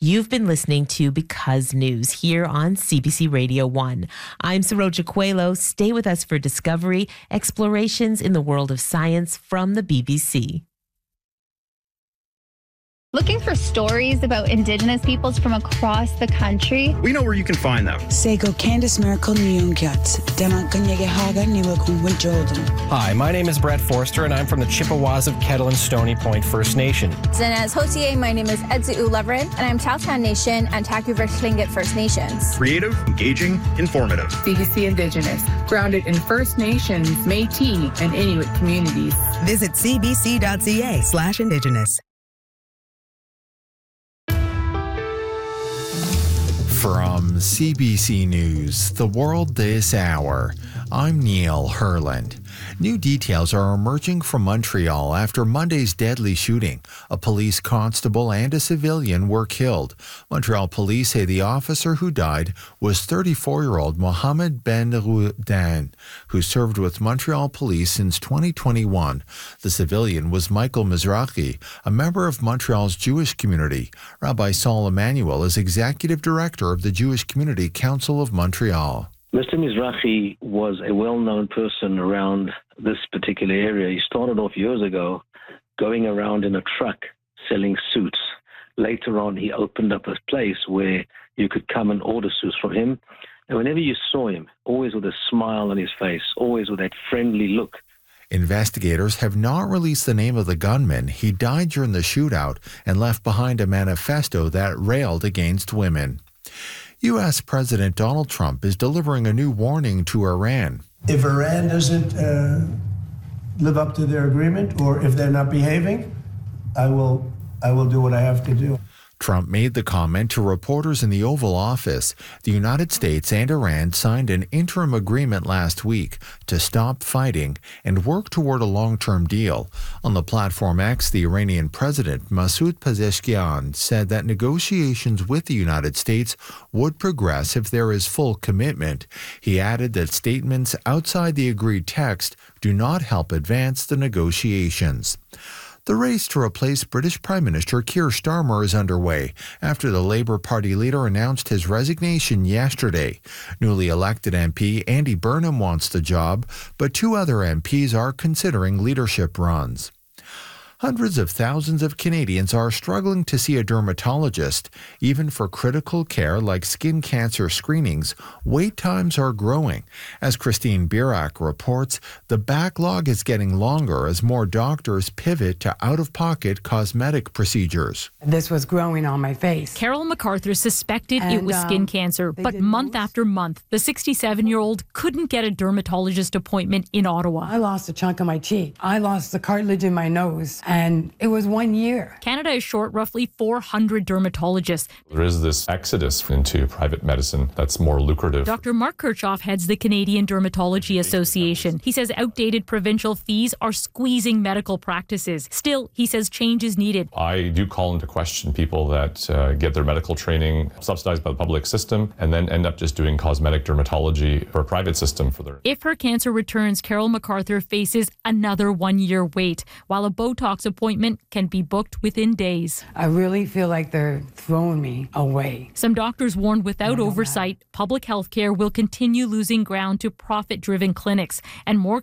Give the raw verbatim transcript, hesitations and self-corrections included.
You've been listening to Because News here on C B C Radio one. I'm Saroja Coelho. Stay with us for Discovery, explorations in the world of science from the B B C. Looking for stories about Indigenous peoples from across the country? We know where you can find them. Sego Candice Miracle Nyungyat, Demankanyege Haga Niwakun Jordan. Hi, my name is Brett Forster, and I'm from the Chippewas of Kettle and Stony Point First Nation. Zinez Hotier, my name is Edzu Leverin, and I'm Chowtown Nation and Taku-Versh Tlingit First Nations. Creative, engaging, informative. C B C Indigenous, grounded in First Nations, Métis, and Inuit communities. Visit cbc.ca slash Indigenous. From C B C News, The World This Hour, I'm Neil Herland. New details are emerging from Montreal after Monday's deadly shooting. A police constable and a civilian were killed. Montreal police say the officer who died was thirty-four-year-old Mohamed Ben Roudan, who served with Montreal police since twenty twenty-one. The civilian was Michael Mizrahi, a member of Montreal's Jewish community. Rabbi Saul Emanuel is executive director of the Jewish Community Council of Montreal. Mister Mizrahi was a well-known person around this particular area. He started off years ago going around in a truck selling suits. Later on, he opened up a place where you could come and order suits from him. And whenever you saw him, always with a smile on his face, always with that friendly look. Investigators have not released the name of the gunman. He died during the shootout and left behind a manifesto that railed against women. U S. President Donald Trump is delivering a new warning to Iran. If Iran doesn't uh, live up to their agreement, or if they're not behaving, I will, I will do what I have to do. Trump made the comment to reporters in the Oval Office. The United States and Iran signed an interim agreement last week to stop fighting and work toward a long-term deal. On the platform X, the Iranian president, Masoud Pezeshkian, said that negotiations with the United States would progress if there is full commitment. He added that statements outside the agreed text do not help advance the negotiations. The race to replace British Prime Minister Keir Starmer is underway after the Labour Party leader announced his resignation yesterday. Newly elected M P Andy Burnham wants the job, but two other M Ps are considering leadership runs. Hundreds of thousands of Canadians are struggling to see a dermatologist. Even for critical care like skin cancer screenings, wait times are growing. As Christine Birak reports, the backlog is getting longer as more doctors pivot to out-of-pocket cosmetic procedures. This was growing on my face. Carol MacArthur suspected and, it was um, skin cancer, but month after month, the sixty-seven-year-old couldn't get a dermatologist appointment in Ottawa. I lost a chunk of my cheek. I lost the cartilage in my nose. And it was one year. Canada is short roughly four hundred dermatologists. There is this exodus into private medicine that's more lucrative. Doctor Mark Kirchhoff heads the Canadian Dermatology Association. He says outdated provincial fees are squeezing medical practices. Still, he says change is needed. I do call into question people that uh, get their medical training subsidized by the public system and then end up just doing cosmetic dermatology for a private system for their... If her cancer returns, Carol MacArthur faces another one-year wait, while a Botox appointment can be booked within days. I really feel like they're throwing me away. Some doctors warned without oversight, public health care will continue losing ground to profit-driven clinics, and more